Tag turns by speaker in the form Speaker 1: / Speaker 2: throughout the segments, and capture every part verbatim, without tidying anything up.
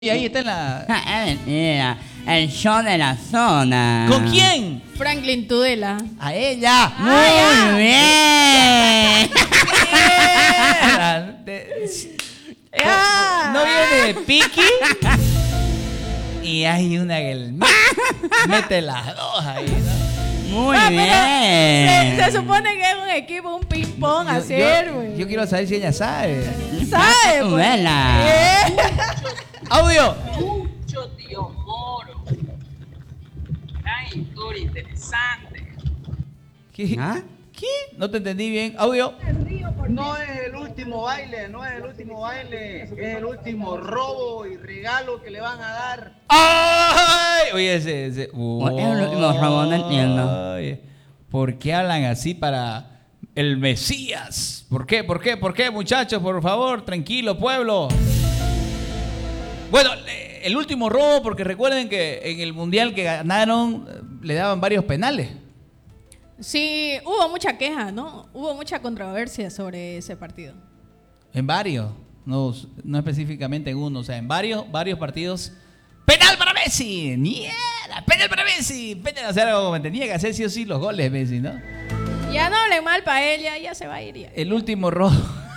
Speaker 1: Y ahí está en la...
Speaker 2: Ah, mentira. El show de la zona.
Speaker 1: ¿Con quién?
Speaker 3: Franklin Tudela.
Speaker 1: A ella.
Speaker 2: Muy
Speaker 3: Ah,
Speaker 2: bien.
Speaker 1: De-
Speaker 3: Ya.
Speaker 1: No viene Piki. Y hay una que el- mete las dos ahí, ¿no?
Speaker 2: Muy
Speaker 3: Ah, pero
Speaker 2: bien.
Speaker 3: Se, se supone que es un equipo, un ping-pong
Speaker 1: Yo-
Speaker 3: hacer,
Speaker 1: yo,
Speaker 3: güey.
Speaker 1: yo quiero saber si ella sabe.
Speaker 3: ¿Sabe? Pues?
Speaker 2: Vela.
Speaker 3: Eh.
Speaker 1: Audio.
Speaker 4: Mucho tío Moro. Gran historia interesante.
Speaker 1: ¿Qué?
Speaker 2: ¿Ah?
Speaker 1: ¿Qué? No te entendí bien. Audio.
Speaker 5: No es el último baile, no es el último baile, es el último robo y regalo que le van a dar.
Speaker 1: ¡Ay! Oye, ese... ese...
Speaker 2: Es el último robo, no entiendo.
Speaker 1: Ay, ¿por qué hablan así para el Mesías? ¿Por qué? ¿Por qué? ¿Por qué, muchachos? Por favor, tranquilo, pueblo. Bueno, eh, el último robo, porque recuerden que en el mundial que ganaron eh, le daban varios penales.
Speaker 3: Sí, hubo mucha queja, ¿no? Hubo mucha controversia sobre ese partido.
Speaker 1: En varios, no, no específicamente en uno, o sea, en varios, varios partidos. ¡Penal para Messi! ¡Mierda! ¡Penal para Messi! ¡Penal! O sea, como tenía que hacer sí o sí los goles Messi, ¿no?
Speaker 3: Ya no hablen mal para él, ya, ya se va a ir. Ya.
Speaker 1: El último robo.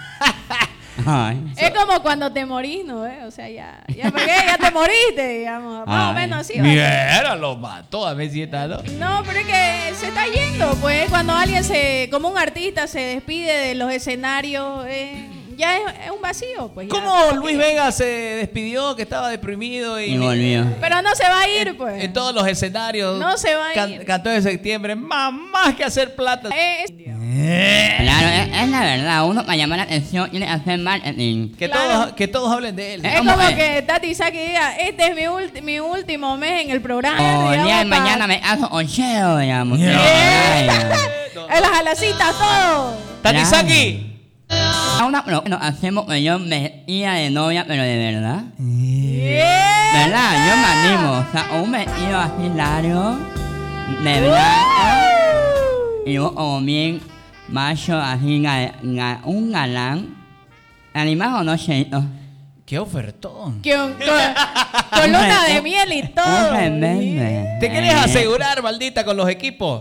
Speaker 2: Ay.
Speaker 3: Es como cuando te morís, ¿no? ¿Eh? O sea, ya, ya, ¿por qué? Ya te moriste, digamos. Más o
Speaker 2: Ay.
Speaker 3: menos así. ¿va?
Speaker 1: Mierda, lo mató a Messi, ¿está, no?
Speaker 3: No, pero es que se está yendo, pues cuando alguien se, como un artista se despide de los escenarios, eh, ya es, es un vacío, pues. ya.
Speaker 1: ¿Cómo Luis Vega se despidió, que estaba deprimido y,
Speaker 2: Y volvió.
Speaker 3: Pero no se va a ir, pues.
Speaker 1: en todos los escenarios?
Speaker 3: No se va a
Speaker 1: can-
Speaker 3: ir.
Speaker 1: Cantó en septiembre, más, más que hacer plata.
Speaker 3: Eh, es-
Speaker 1: Eh,
Speaker 2: Claro, es, es la verdad. Uno para llamar la atención tiene que hacer marketing.
Speaker 1: Que,
Speaker 3: Claro.
Speaker 1: todos, que todos hablen de él.
Speaker 2: Eh,
Speaker 3: Es
Speaker 2: ¿Cómo
Speaker 3: como
Speaker 2: es?
Speaker 3: que Tati Saki diga, este es mi, ulti- mi último mes en el programa.
Speaker 2: O el
Speaker 3: digamos,
Speaker 2: día de
Speaker 3: pa-
Speaker 2: mañana me hago ocheo, digamos.
Speaker 1: Yeah.
Speaker 2: Ay,
Speaker 3: En las alacitas, todo.
Speaker 1: Tati Saki.
Speaker 2: Una pro- nos hacemos que yo vestida de novia, pero de verdad.
Speaker 3: Yeah.
Speaker 2: ¿Verdad? Yo me animo. O sea, un vestido así largo, de verdad. Y vos como bien macho, así, ga- ga- un galán. ¿Animado o no, Cheito?
Speaker 1: Qué ofertón.
Speaker 3: Con, con- con luna de miel y todo.
Speaker 2: Un rebelde.
Speaker 1: ¿Te querés asegurar, maldita, con los equipos?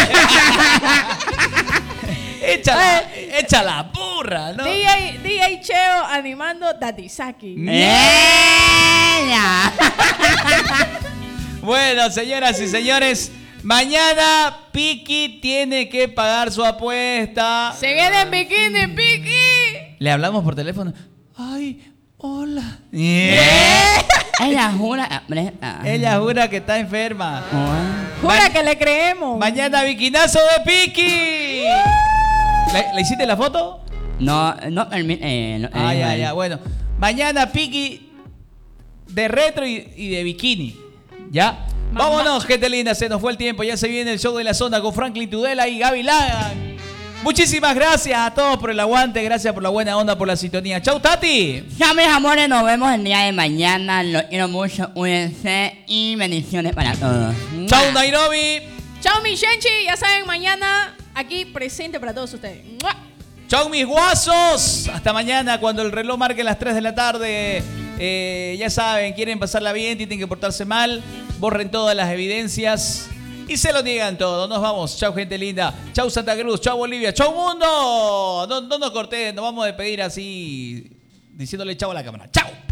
Speaker 1: Échala, échala burra, ¿no?
Speaker 3: D J, D J Cheo animando Tati Saki.
Speaker 2: ¡Ella!
Speaker 1: Bueno, señoras y señores, mañana Piki tiene que pagar su apuesta.
Speaker 3: Se viene en bikini, Piki.
Speaker 1: Le hablamos por teléfono. Ay, hola.
Speaker 2: Ella jura que aprieta.
Speaker 1: Ella jura que está enferma.
Speaker 2: Ay.
Speaker 3: Jura
Speaker 1: Ma-
Speaker 3: que le creemos.
Speaker 1: Mañana bikinazo de Piki. ¿Le, le hiciste la foto?
Speaker 2: No, no permite. Eh, no,
Speaker 1: Ah,
Speaker 2: eh,
Speaker 1: ya,
Speaker 2: vale.
Speaker 1: ya. Bueno, mañana Piki de retro y, y de bikini. ¿Ya? Vámonos, gente linda. Se nos fue el tiempo. Ya se viene el show de la zona con Franklin Tudela y Gaby Lagan. Muchísimas gracias a todos por el aguante. Gracias por la buena onda, por la sintonía. Chau, Tati.
Speaker 2: Ya, mis amores, nos vemos el día de mañana. Los quiero mucho. Cuídense y bendiciones para todos.
Speaker 1: Chau, Nairobi.
Speaker 3: Chao, mi Shenchi. Ya saben, mañana aquí presente para todos ustedes. ¡Mua!
Speaker 1: Chau, mis guasos. Hasta mañana cuando el reloj marque las tres de la tarde. Eh, ya saben, quieren pasarla bien, tienen que portarse mal. Borren todas las evidencias y se lo digan todo. Nos vamos. Chau, gente linda. Chau, Santa Cruz. Chau, Bolivia. Chau, mundo. No, no nos corten. Nos vamos a despedir así diciéndole chau a la cámara. Chau.